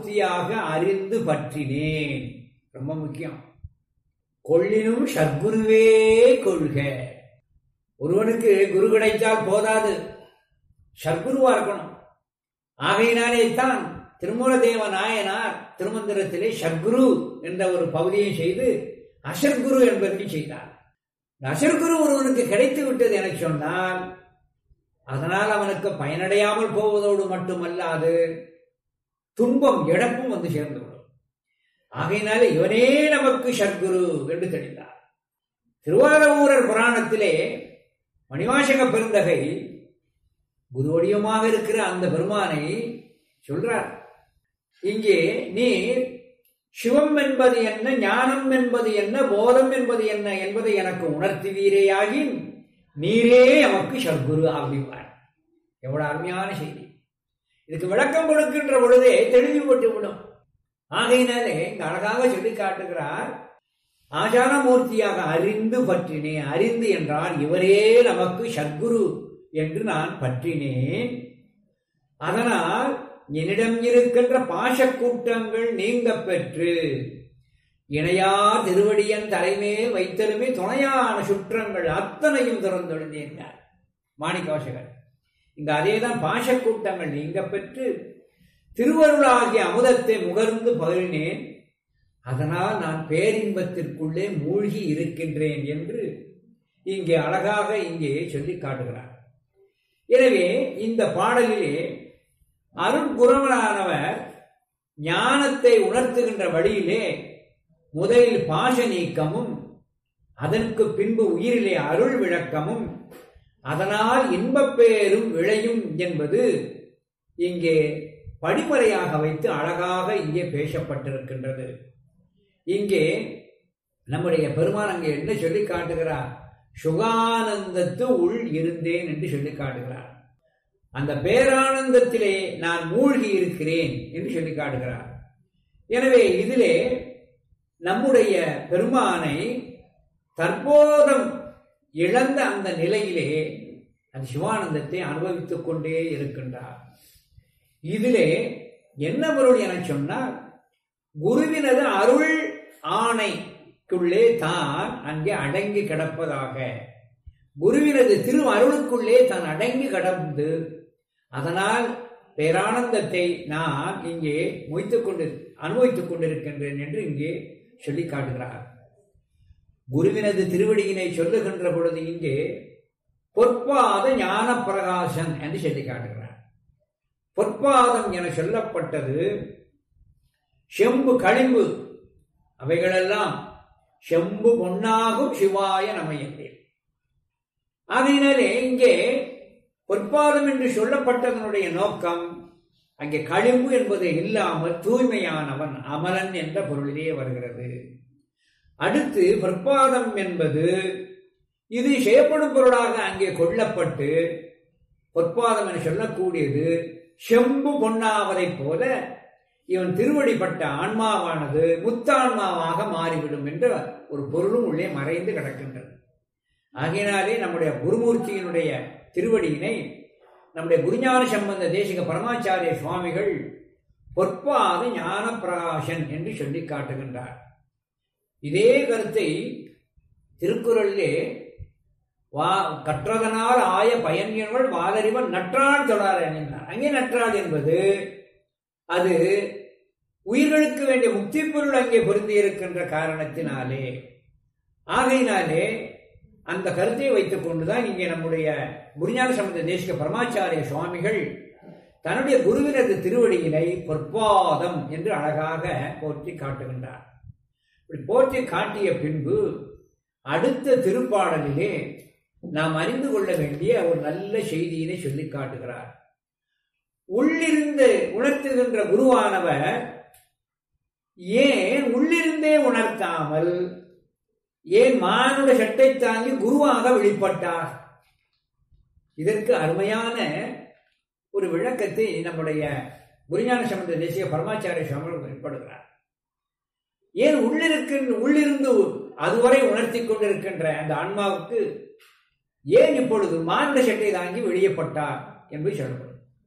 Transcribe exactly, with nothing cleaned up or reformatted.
மூர்த்தியாக அறிந்து பற்றினேன். ரொம்ப முக்கியம். கொள்ளினும் சத்குருவே கொள்க. ஒருவனுக்கு குரு கிடைத்தால் போதாது, சத்குருவா இருக்கணும். ஆகையினாலே தான் திருமூலதேவ நாயனார் திருமந்திரத்திலே சத்குரு என்ற ஒரு பகுதியை செய்து அசர்குரு என்பதையும் செய்தார். அசர்குரு ஒருவனுக்கு கிடைத்து விட்டது என சொன்னால் அதனால் அவனுக்கு பயனடையாமல் போவதோடு மட்டுமல்லாது துன்பம் இழப்பும் வந்து சேர்ந்துவிடும். ஆகையினால இவனே நமக்கு சத்குரு என்று தெரிந்தார். திருவாரூரர் புராணத்திலே மணிவாசக பெருந்தகை குருவடியமாக இருக்கிற அந்த பெருமானை சொல்றார். இங்கே நீர் சிவம் என்பது என்ன, ஞானம் என்பது என்ன, போதம் என்பது என்ன என்பதை எனக்கு உணர்த்துவீரேயாகின் நீரே நமக்கு சத்குரு ஆகிவார். எவ்வளவு அருமையான செய்தி! இதுக்கு விளக்கம் கொடுக்கின்ற பொழுதே தெளிவுபட்டு விடும். ஆகையினாலே இங்க அழகாக சொல்லி காட்டுகிறார். ஆசானமூர்த்தியாக அறிந்து பற்றினேன். அறிந்து என்றால் இவரே நமக்கு சத்குரு என்று நான் பற்றினேன். அதனால் என்னிடம் இருக்கின்ற பாசக்கூட்டங்கள் நீங்க பெற்று இணையா திருவடியன் தலைமையில் வைத்தலுமே துணையான சுற்றங்கள் அத்தனையும் திறந்தொழிந்தேன் மாணிக்கவாசகர். இங்க அதேதான், பாசக்கூட்டங்கள் நீங்க பெற்று திருவருளாகிய அமுதத்தை முகர்ந்து பகிர்ந்தேன். அதனால் நான் பேரின்பத்திற்குள்ளே மூழ்கி இருக்கின்றேன் என்று இங்கே அழகாக இங்கே சொல்லி காட்டுகிறார். எனவே இந்த பாடலிலே அருட்குரவனானவர் ஞானத்தை உணர்த்துகின்ற வழியிலே முதலில் பாச நீக்கமும் அதற்கு பின்பு உயிரிலே அருள் விளக்கமும் அதனால் இன்பப்பேரும் விளையும் என்பது இங்கே படிமுறையாக வைத்து அழகாக இங்கே பேசப்பட்டிருக்கின்றது. இங்கே நம்முடைய பெருமான் அங்கே என்ன சொல்லி காட்டுகிறார்? சுகானந்தத்து உள் இருந்தேன் என்று சொல்லி காட்டுகிறார். அந்த பேரானந்தத்திலே நான் மூழ்கி இருக்கிறேன் என்று சொல்லி காட்டுகிறார். எனவே இதிலே நம்முடைய பெருமானை தற்போதம் இழந்த அந்த நிலையிலே அந்த சிவானந்தத்தை அனுபவித்துக் கொண்டே இருக்கின்றார். இதிலே என்ன பொருள் என சொன்னால், குருவினது அருள் ஆணைக்குள்ளே தான் அங்கே அடங்கி கிடப்பதாக, குருவினது திரு அருளுக்குள்ளே தான் அடங்கி கிடந்து அதனால் பேரானந்தத்தை நான் இங்கே மொய்த்துக் கொண்டு அனுபவித்துக் கொண்டிருக்கின்றேன் என்று இங்கே சொல்லி காட்டுகிறார். குருவினது திருவடியினை சொல்லுகின்ற பொழுது இங்கே பொற்பாத ஞான பிரகாசன் என்று சொல்லி காட்டுகிறார். பொற்பாதம் என சொல்லப்பட்டது செம்பு களிம்பு, அவைகளெல்லாம் செம்பு பொன்னாகும் சிவாய நமையந்தே. அதனாலே இங்கே பொற்பாதம் என்று சொல்லப்பட்டதனுடைய நோக்கம் அங்கே களிம்பு என்பது இல்லாமல் தூய்மையானவன் அமலன் என்ற பொருளிலே வருகிறது. அடுத்து பொற்பாதம் என்பது இது செய்யப்படும் பொருளாக அங்கே கொள்ளப்பட்டு பொற்பாதம் என சொல்லக்கூடியது செம்பு பொன்னாவதை போல இவன் திருவடிப்பட்ட ஆன்மாவானது முத்தான்மாவாக மாறிவிடும் என்ற ஒரு பொருளும் உள்ளே மறைந்து கிடக்கின்றது. ஆகையினாலே நம்முடைய குருமூர்த்தியினுடைய திருவடியினை நம்முடைய குருஞான சம்பந்த தேசிக பரமாச்சாரிய சுவாமிகள் பொற்பாத ஞான பிரகாசன் என்று சொல்லி காட்டுகின்றார். இதே கருத்தை திருக்குறளிலே வா கற்றதனால் ஆய பயன்கள் வாதறிவன் நற்றாள் தொடர் என்கிறார். அங்கே நற்றாள் என்பது அது உயிர்களுக்கு வேண்டிய முக்தி பொருள் அங்கே பொருந்தி இருக்கின்ற காரணத்தினாலே, ஆகையினாலே அந்த கருத்தை வைத்துக் கொண்டுதான் இங்கே நம்முடைய குருஞான சம்பந்த தேசிக பரமாச்சாரிய சுவாமிகள் தன்னுடைய குருவினது திருவடியினை பொற்பாதம் என்று அழகாக போற்றி காட்டுகின்றார். இப்படி போற்றி காட்டிய பின்பு அடுத்த திருப்பாடலிலே நாம் அறிந்து கொள்ள வேண்டிய ஒரு நல்ல செய்தியினை சொல்லி காட்டுகிறார். உள்ளிருந்து உணர்த்துகின்ற குருவானவர் ஏன் உள்ளிருந்தே உணர்த்தாமல் ஏன் மானுட சட்டை தாங்கி குருவாக வெளிப்பட்டார்? இதற்கு அருமையான ஒரு விளக்கத்தை நம்முடைய குருஞான சம்பந்த தேசிக பரமாச்சாரிய சுவாமிகள் வெளிப்படுகிறார். ஏன் உள்ளிருக்கின்ற உள்ளிருந்து அதுவரை உணர்த்தி கொண்டிருக்கின்ற அந்த ஆன்மாவுக்கு ஏன் இப்பொழுது மானுட சட்டை தாங்கி வெளியப்பட்டார் என்று சொல்லப்படுகிறது.